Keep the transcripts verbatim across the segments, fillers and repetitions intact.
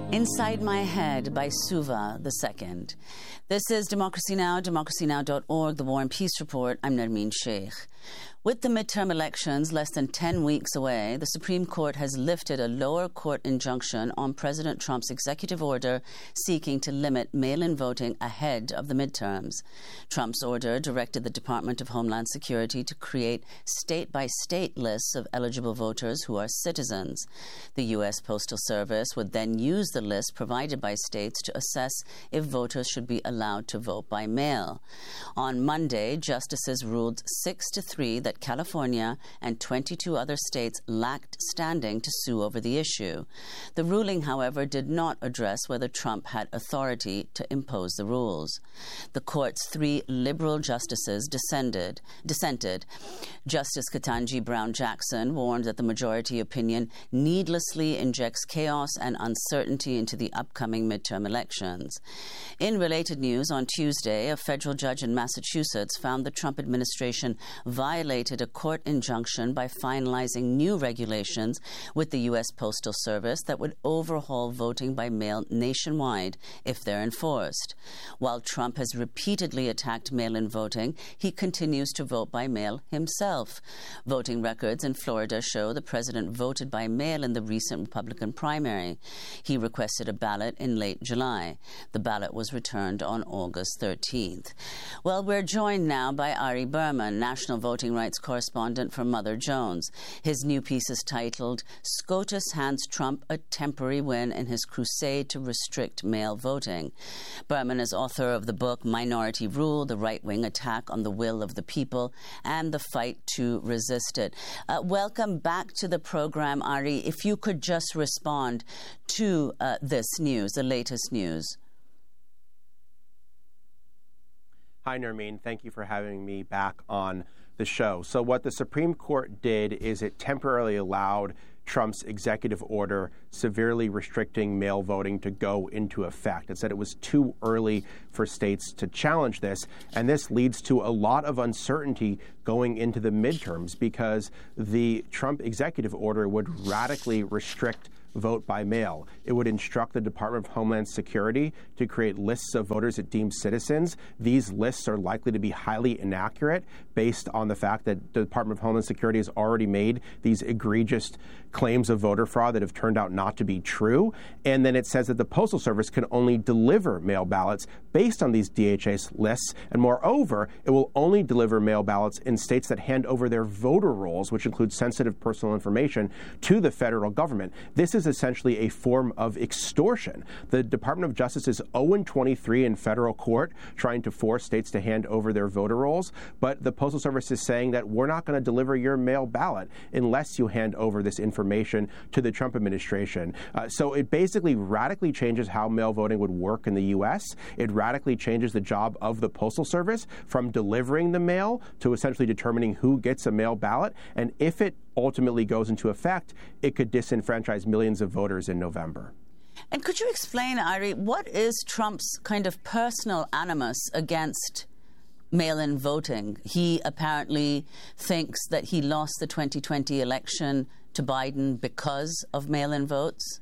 Inside My Head by Suva the Second. This is Democracy Now!, democracy now dot org, the War and Peace Report. I'm Nermeen Sheikh. With the midterm elections less than ten weeks away, the Supreme Court has lifted a lower court injunction on President Trump's executive order seeking to limit mail-in voting ahead of the midterms. Trump's order directed the Department of Homeland Security to create state-by-state lists of eligible voters who are citizens. The U S Postal Service would then use the list provided by states to assess if voters should be allowed to vote by mail. On Monday, justices ruled six to three that California and twenty-two other states lacked standing to sue over the issue. The ruling, however, did not address whether Trump had authority to impose the rules. The court's three liberal justices dissented. dissented. Justice Ketanji Brown Jackson warned that the majority opinion needlessly injects chaos and uncertainty into the upcoming midterm elections. In related news, on Tuesday, a federal judge in Massachusetts found the Trump administration violated a court injunction by finalizing new regulations with the U S Postal Service that would overhaul voting by mail nationwide if they're enforced. While Trump has repeatedly attacked mail-in voting, he continues to vote by mail himself. Voting records in Florida show the president voted by mail in the recent Republican primary. He requested a ballot in late July. The ballot was returned on August thirteenth. Well, we're joined now by Ari Berman, National Voting Rights correspondent for Mother Jones. His new piece is titled, "SCOTUS Hands Trump a Temporary Win in His Crusade to Restrict Mail Voting." Berman is author of the book Minority Rule, The Right-Wing Attack on the Will of the People and the Fight to Resist It. Uh, welcome back to the program, Ari. If you could just respond to uh, this news, the latest news. Hi, Nermeen. Thank you for having me back on the show. So what the Supreme Court did is it temporarily allowed Trump's executive order severely restricting mail voting to go into effect. It said it was too early for states to challenge this, and this leads to a lot of uncertainty going into the midterms because the Trump executive order would radically restrict vote by mail. It would instruct the Department of Homeland Security to create lists of voters it deems citizens. These lists are likely to be highly inaccurate based on the fact that the Department of Homeland Security has already made these egregious claims of voter fraud that have turned out not to be true. And then it says that the Postal Service can only deliver mail ballots based on these D H S lists. And moreover, it will only deliver mail ballots in states that hand over their voter rolls, which include sensitive personal information, to the federal government. This is essentially a form of extortion. The Department of Justice is oh and twenty-three in federal court trying to force states to hand over their voter rolls, but the Postal Service is saying that we're not going to deliver your mail ballot unless you hand over this information to the Trump administration. Uh, so it basically radically changes how mail voting would work in the U S. It radically changes the job of the Postal Service from delivering the mail to essentially determining who gets a mail ballot. And if it ultimately goes into effect, it could disenfranchise millions of voters in November. And could you explain, Ari, what is Trump's kind of personal animus against mail-in voting? He apparently thinks that he lost the twenty twenty election to Biden because of mail-in votes.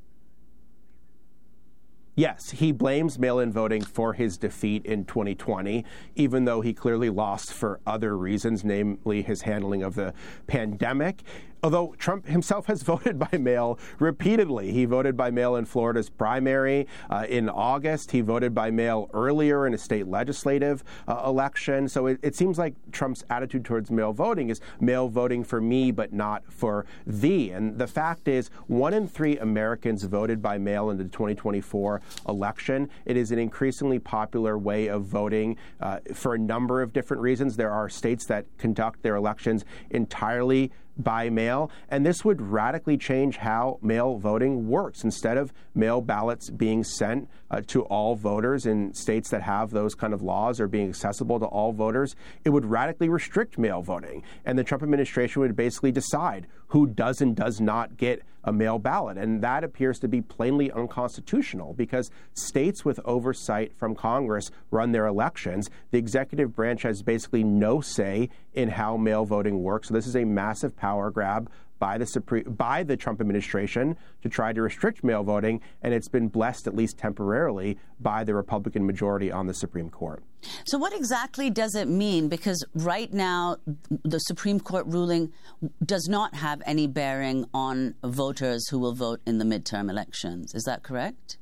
Yes, he blames mail-in voting for his defeat in twenty twenty, even though he clearly lost for other reasons, namely his handling of the pandemic. Although Trump himself has voted by mail repeatedly. He voted by mail in Florida's primary uh, in August. He voted by mail earlier in a state legislative uh, election. So it, it seems like Trump's attitude towards mail voting is mail voting for me, but not for thee. And the fact is, one in three Americans voted by mail in the twenty twenty-four election. It is an increasingly popular way of voting uh, for a number of different reasons. There are states that conduct their elections entirely by mail, and this would radically change how mail voting works. Instead of mail ballots being sent uh, to all voters in states that have those kind of laws or being accessible to all voters, it would radically restrict mail voting. And the Trump administration would basically decide who does and does not get a mail ballot. And that appears to be plainly unconstitutional because states with oversight from Congress run their elections. The executive branch has basically no say in how mail voting works. So this is a massive power grab by the Supreme, by the Trump administration to try to restrict mail voting, and it's been blessed, at least temporarily, by the Republican majority on the Supreme Court. So what exactly does it mean? Because right now, the Supreme Court ruling does not have any bearing on voters who will vote in the midterm elections. Is that correct?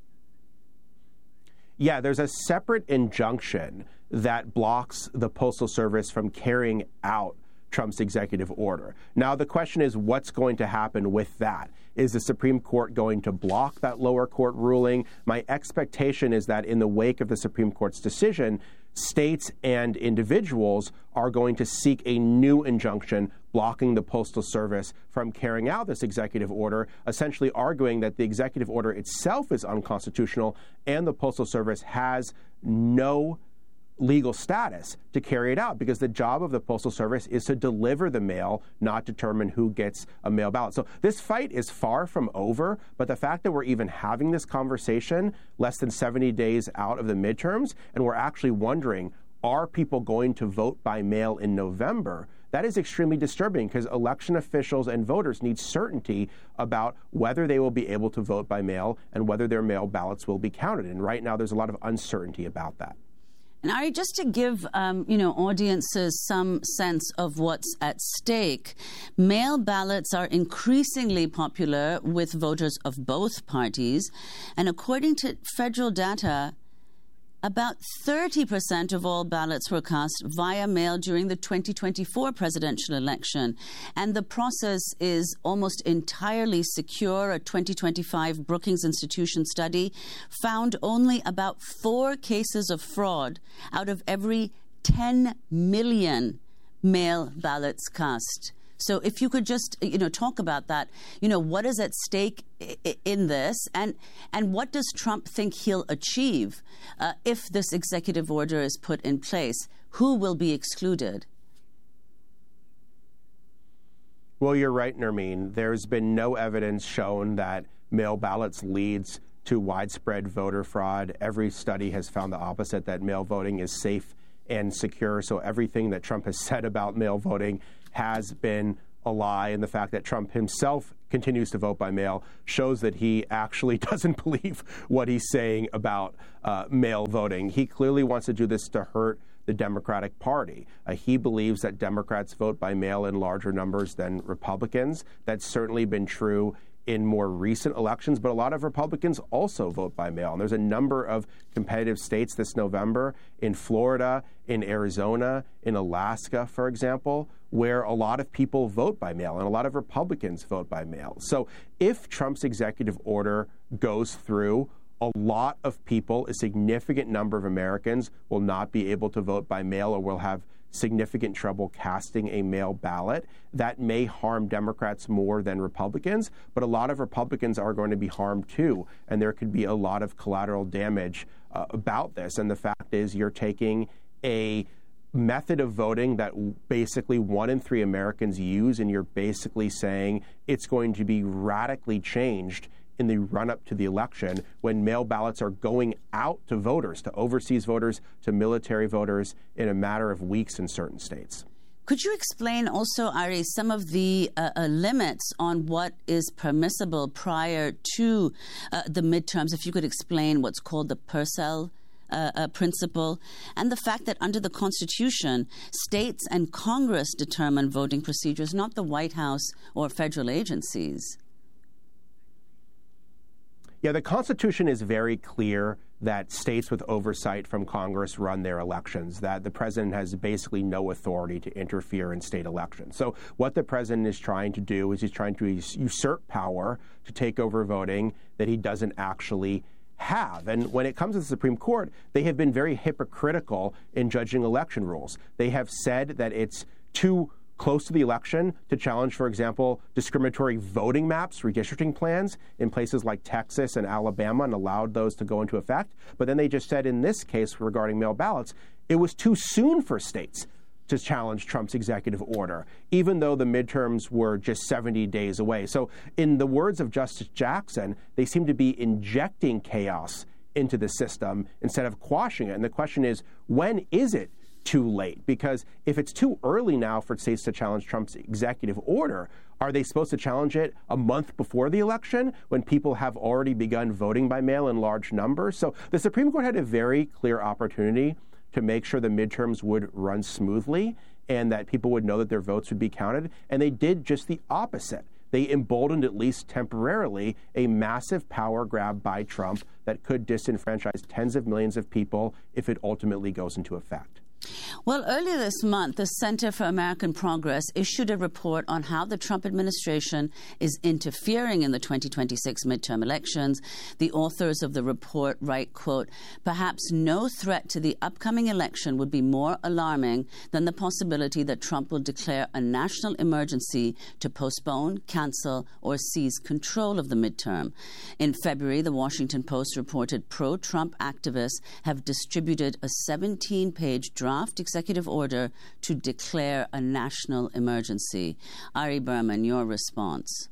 Yeah, there's a separate injunction that blocks the Postal Service from carrying out Trump's executive order. Now, the question is, what's going to happen with that? Is the Supreme Court going to block that lower court ruling? My expectation is that in the wake of the Supreme Court's decision, states and individuals are going to seek a new injunction blocking the Postal Service from carrying out this executive order, essentially arguing that the executive order itself is unconstitutional and the Postal Service has no legal status to carry it out, because the job of the Postal Service is to deliver the mail, not determine who gets a mail ballot. So this fight is far from over, but the fact that we're even having this conversation less than seventy days out of the midterms, and we're actually wondering, are people going to vote by mail in November? That is extremely disturbing, because election officials and voters need certainty about whether they will be able to vote by mail and whether their mail ballots will be counted. And right now, there's a lot of uncertainty about that. And Ari, just to give um, you know audiences some sense of what's at stake, mail ballots are increasingly popular with voters of both parties, and according to federal data, about thirty percent of all ballots were cast via mail during the twenty twenty-four presidential election, and the process is almost entirely secure. A twenty twenty-five Brookings Institution study found only about four cases of fraud out of every ten million mail ballots cast. So if you could just, you know, talk about that, you know, what is at stake in this, and and what does Trump think he'll achieve uh, if this executive order is put in place? Who will be excluded? Well, you're right, Nermeen. There's been no evidence shown that mail ballots leads to widespread voter fraud. Every study has found the opposite, that mail voting is safe and secure. So everything that Trump has said about mail voting has been a lie, and the fact that Trump himself continues to vote by mail shows that he actually doesn't believe what he's saying about uh, mail voting. He clearly wants to do this to hurt the Democratic Party. Uh, he believes that Democrats vote by mail in larger numbers than Republicans. That's certainly been true in more recent elections, but a lot of Republicans also vote by mail. And there's a number of competitive states this November, in Florida, in Arizona, in Alaska, for example, where a lot of people vote by mail and a lot of Republicans vote by mail. So if Trump's executive order goes through, a lot of people, a significant number of Americans, will not be able to vote by mail or will have significant trouble casting a mail ballot. That may harm Democrats more than Republicans, but a lot of Republicans are going to be harmed too, and there could be a lot of collateral damage uh, about this. And the fact is, you're taking a method of voting that basically one in three Americans use, and you're basically saying it's going to be radically changed in the run-up to the election, when mail ballots are going out to voters, to overseas voters, to military voters, in a matter of weeks in certain states. Could you explain also, Ari, some of the uh, uh, limits on what is permissible prior to uh, the midterms? If you could explain what's called the Purcell uh, uh, principle, and the fact that under the Constitution, states and Congress determine voting procedures, not the White House or federal agencies. Yeah, the Constitution is very clear that states with oversight from Congress run their elections, that the president has basically no authority to interfere in state elections. So what the president is trying to do is he's trying to usurp power to take over voting that he doesn't actually have. And when it comes to the Supreme Court, they have been very hypocritical in judging election rules. They have said that it's too close to the election to challenge, for example, discriminatory voting maps, redistricting plans in places like Texas and Alabama, and allowed those to go into effect. But then they just said in this case regarding mail ballots, it was too soon for states to challenge Trump's executive order, even though the midterms were just seventy days away. So in the words of Justice Jackson, they seem to be injecting chaos into the system instead of quashing it. And the question is, when is it too late. Because if it's too early now for states to challenge Trump's executive order, are they supposed to challenge it a month before the election when people have already begun voting by mail in large numbers? So the Supreme Court had a very clear opportunity to make sure the midterms would run smoothly and that people would know that their votes would be counted. And they did just the opposite. They emboldened, at least temporarily, a massive power grab by Trump that could disenfranchise tens of millions of people if it ultimately goes into effect. Well, earlier this month, the Center for American Progress issued a report on how the Trump administration is interfering in the twenty twenty-six midterm elections. The authors of the report write, quote, "Perhaps no threat to the upcoming election would be more alarming than the possibility that Trump will declare a national emergency to postpone, cancel, or seize control of the midterm." In February, the Washington Post reported pro-Trump activists have distributed a seventeen-page draft draft executive order to declare a national emergency. Ari Berman, your response.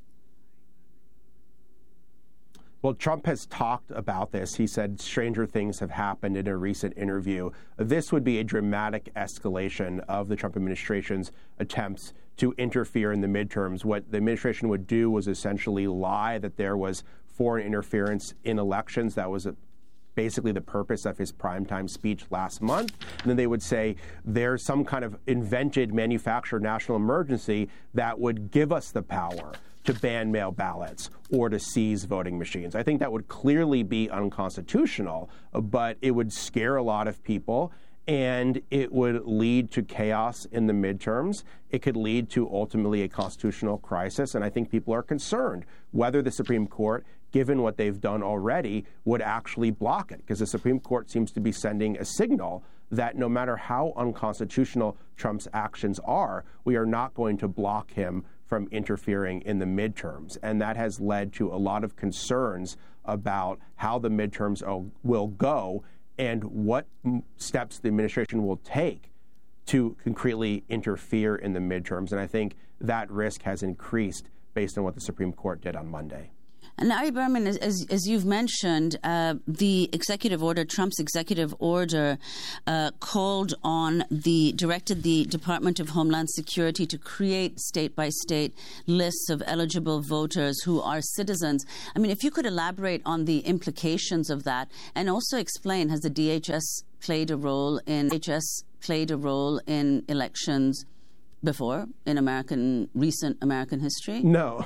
Well, Trump has talked about this. He said stranger things have happened in a recent interview. This would be a dramatic escalation of the Trump administration's attempts to interfere in the midterms. What the administration would do was essentially lie that there was foreign interference in elections. That was a basically the purpose of his primetime speech last month. And then they would say there's some kind of invented, manufactured national emergency that would give us the power to ban mail ballots or to seize voting machines. I think that would clearly be unconstitutional, but it would scare a lot of people, and it would lead to chaos in the midterms. It could lead to ultimately a constitutional crisis, and I think people are concerned whether the Supreme Court, given what they've done already, would actually block it, because the Supreme Court seems to be sending a signal that no matter how unconstitutional Trump's actions are, we are not going to block him from interfering in the midterms. And that has led to a lot of concerns about how the midterms will go and what steps the administration will take to concretely interfere in the midterms. And I think that risk has increased based on what the Supreme Court did on Monday. And Ari Berman, as, as you've mentioned, uh, the executive order, Trump's executive order, uh, called on the, directed the Department of Homeland Security to create state-by-state lists of eligible voters who are citizens. I mean, if you could elaborate on the implications of that and also explain, has the D H S played a role in, D H S played a role in elections before in American, recent American history? No.